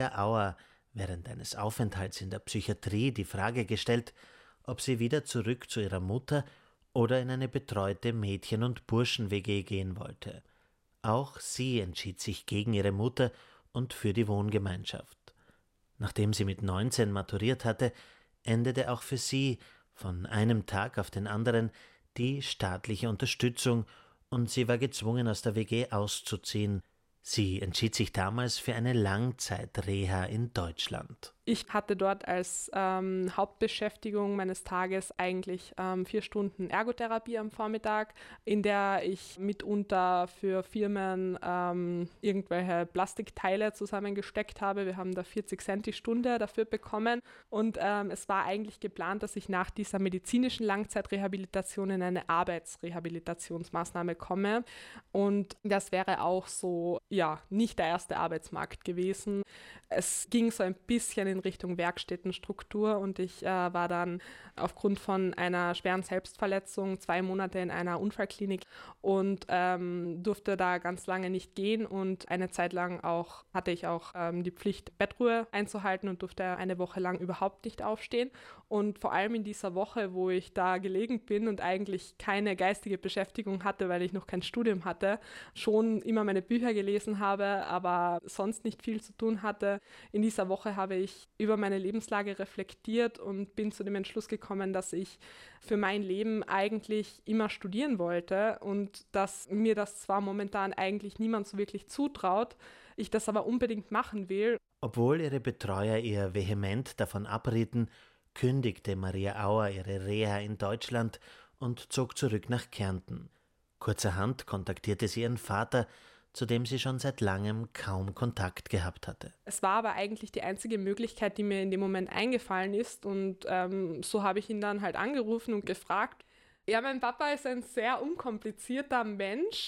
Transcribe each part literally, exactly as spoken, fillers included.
Auer während eines Aufenthalts in der Psychiatrie die Frage gestellt, ob sie wieder zurück zu ihrer Mutter oder in eine betreute Mädchen- und Burschen-W G gehen wollte. Auch sie entschied sich gegen ihre Mutter und für die Wohngemeinschaft. Nachdem sie mit neunzehn maturiert hatte, endete auch für sie von einem Tag auf den anderen die staatliche Unterstützung und sie war gezwungen, aus der W G auszuziehen. Sie entschied sich damals für eine Langzeit-Reha in Deutschland. Ich hatte dort als ähm, Hauptbeschäftigung meines Tages eigentlich ähm, vier Stunden Ergotherapie am Vormittag, in der ich mitunter für Firmen ähm, irgendwelche Plastikteile zusammengesteckt habe. Wir haben da vierzig Cent die Stunde dafür bekommen und ähm, es war eigentlich geplant, dass ich nach dieser medizinischen Langzeitrehabilitation in eine Arbeitsrehabilitationsmaßnahme komme und das wäre auch so, ja, nicht der erste Arbeitsmarkt gewesen. Es ging so ein bisschen in Richtung Werkstättenstruktur und ich äh, war dann aufgrund von einer schweren Selbstverletzung zwei Monate in einer Unfallklinik und ähm, durfte da ganz lange nicht gehen und eine Zeit lang auch hatte ich auch ähm, die Pflicht, Bettruhe einzuhalten und durfte eine Woche lang überhaupt nicht aufstehen und vor allem in dieser Woche, wo ich da gelegen bin und eigentlich keine geistige Beschäftigung hatte, weil ich noch kein Studium hatte, schon immer meine Bücher gelesen habe, aber sonst nicht viel zu tun hatte. In dieser Woche habe ich über meine Lebenslage reflektiert und bin zu dem Entschluss gekommen, dass ich für mein Leben eigentlich immer studieren wollte und dass mir das zwar momentan eigentlich niemand so wirklich zutraut, ich das aber unbedingt machen will. Obwohl ihre Betreuer ihr vehement davon abrieten, kündigte Maria Auer ihre Reha in Deutschland und zog zurück nach Kärnten. Kurzerhand kontaktierte sie ihren Vater, zu dem sie schon seit langem kaum Kontakt gehabt hatte. Es war aber eigentlich die einzige Möglichkeit, die mir in dem Moment eingefallen ist und ähm, so habe ich ihn dann halt angerufen und gefragt. Ja, mein Papa ist ein sehr unkomplizierter Mensch,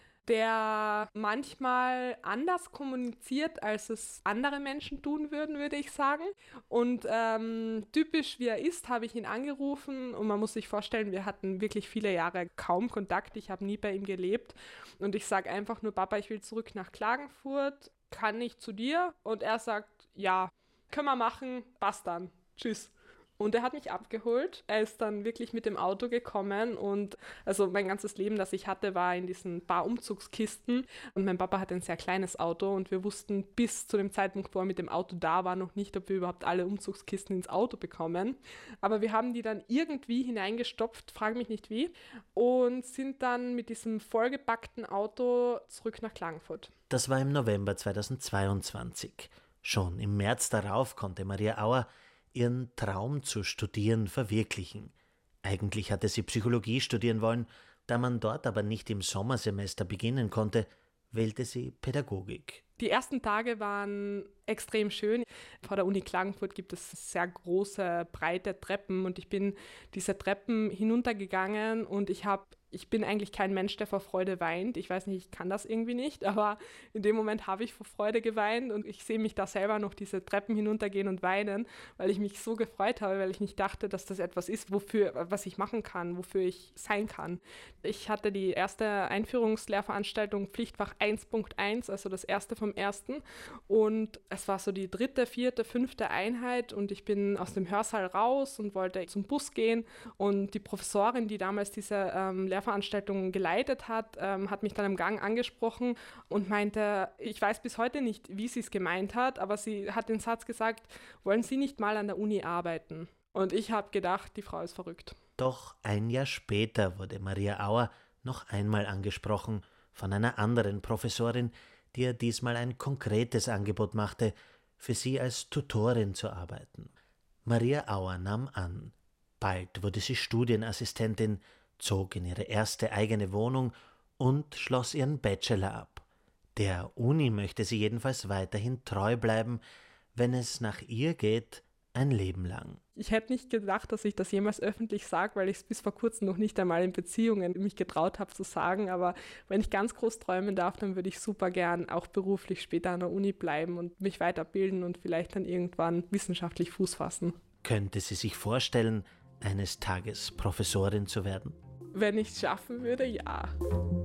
der manchmal anders kommuniziert, als es andere Menschen tun würden, würde ich sagen. Und ähm, typisch wie er ist, habe ich ihn angerufen und man muss sich vorstellen, wir hatten wirklich viele Jahre kaum Kontakt. Ich habe nie bei ihm gelebt und ich sage einfach nur, Papa, ich will zurück nach Klagenfurt, kann ich zu dir? Und er sagt, ja, können wir machen, passt dann, tschüss. Und er hat mich abgeholt. Er ist dann wirklich mit dem Auto gekommen und also mein ganzes Leben, das ich hatte, war in diesen paar Umzugskisten und mein Papa hat ein sehr kleines Auto und wir wussten bis zu dem Zeitpunkt, wo er mit dem Auto da war, noch nicht, ob wir überhaupt alle Umzugskisten ins Auto bekommen. Aber wir haben die dann irgendwie hineingestopft, frage mich nicht wie, und sind dann mit diesem vollgepackten Auto zurück nach Klagenfurt. Das war im November zweitausendzweiundzwanzig. Schon im März darauf konnte Maria Auer ihren Traum zu studieren verwirklichen. Eigentlich hatte sie Psychologie studieren wollen, da man dort aber nicht im Sommersemester beginnen konnte, wählte sie Pädagogik. Die ersten Tage waren extrem schön. Vor der Uni Klagenfurt gibt es sehr große, breite Treppen und ich bin diese Treppen hinuntergegangen und ich habe Ich bin eigentlich kein Mensch, der vor Freude weint. Ich weiß nicht, ich kann das irgendwie nicht, aber in dem Moment habe ich vor Freude geweint und ich sehe mich da selber noch diese Treppen hinuntergehen und weinen, weil ich mich so gefreut habe, weil ich nicht dachte, dass das etwas ist, wofür, was ich machen kann, wofür ich sein kann. Ich hatte die erste Einführungslehrveranstaltung Pflichtfach eins Punkt eins, also das erste vom ersten und es war so die dritte, vierte, fünfte Einheit und ich bin aus dem Hörsaal raus und wollte zum Bus gehen und die Professorin, die damals diese ähm, Lehrveranstaltung geleitet hat, ähm, hat mich dann im Gang angesprochen und meinte, ich weiß bis heute nicht, wie sie es gemeint hat, aber sie hat den Satz gesagt, wollen Sie nicht mal an der Uni arbeiten? Und ich habe gedacht, die Frau ist verrückt. Doch ein Jahr später wurde Maria Auer noch einmal angesprochen von einer anderen Professorin, die ihr diesmal ein konkretes Angebot machte, für sie als Tutorin zu arbeiten. Maria Auer nahm an. Bald wurde sie Studienassistentin, zog in ihre erste eigene Wohnung und schloss ihren Bachelor ab. Der Uni möchte sie jedenfalls weiterhin treu bleiben, wenn es nach ihr geht, ein Leben lang. Ich hätte nicht gedacht, dass ich das jemals öffentlich sage, weil ich es bis vor kurzem noch nicht einmal in Beziehungen mich getraut habe zu sagen, aber wenn ich ganz groß träumen darf, dann würde ich super gern auch beruflich später an der Uni bleiben und mich weiterbilden und vielleicht dann irgendwann wissenschaftlich Fuß fassen. Könnte sie sich vorstellen, eines Tages Professorin zu werden? Wenn ich es schaffen würde, ja.